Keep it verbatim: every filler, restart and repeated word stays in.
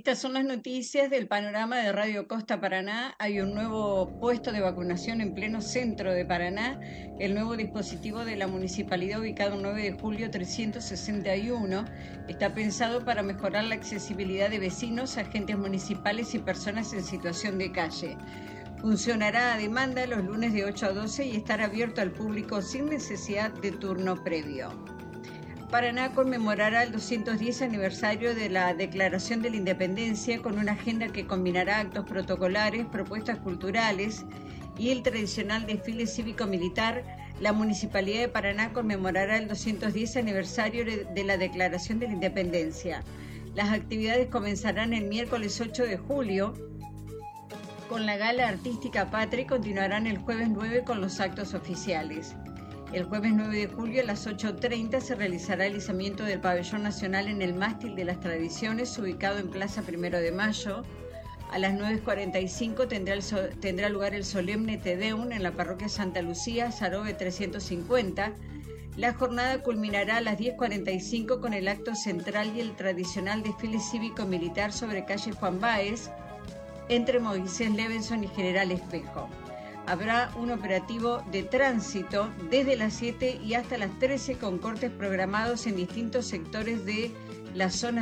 Estas son las noticias del panorama de Radio Costa Paraná. Hay un nuevo puesto de vacunación en pleno centro de Paraná. El nuevo dispositivo de la municipalidad, ubicado en nueve de julio trescientos sesenta y uno, está pensado para mejorar la accesibilidad de vecinos, agentes municipales y personas en situación de calle. Funcionará a demanda los lunes de ocho a doce y estará abierto al público sin necesidad de turno previo. Paraná conmemorará el doscientos diez aniversario de la Declaración de la Independencia con una agenda que combinará actos protocolares, propuestas culturales y el tradicional desfile cívico-militar. La Municipalidad de Paraná conmemorará el doscientos diez aniversario de la Declaración de la Independencia. Las actividades comenzarán el miércoles ocho de julio con la Gala Artística Patria y continuarán el jueves nueve con los actos oficiales. El jueves nueve de julio a las ocho treinta se realizará el izamiento del pabellón nacional en el mástil de las tradiciones, ubicado en Plaza Primero de Mayo. A las nueve cuarenta y cinco tendrá, el so, tendrá lugar el solemne Te Deum en la parroquia Santa Lucía, Sarobe trescientos cincuenta. La jornada culminará a las diez cuarenta y cinco con el acto central y el tradicional desfile cívico-militar sobre calle Juan Báez, entre Moisés Levenson y General Espejo. Habrá un operativo de tránsito desde las siete y hasta las trece con cortes programados en distintos sectores de la zona